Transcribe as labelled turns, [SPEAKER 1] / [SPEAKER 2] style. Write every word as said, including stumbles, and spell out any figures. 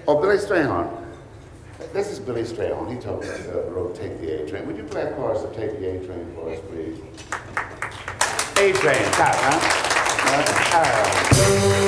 [SPEAKER 1] Oh, Billy Strayhorn. This is Billy Strayhorn. He told us uh, wrote Take the A Train. Would you play a chorus of Take the A Train for us, please? A Train, top, huh? Uh, uh,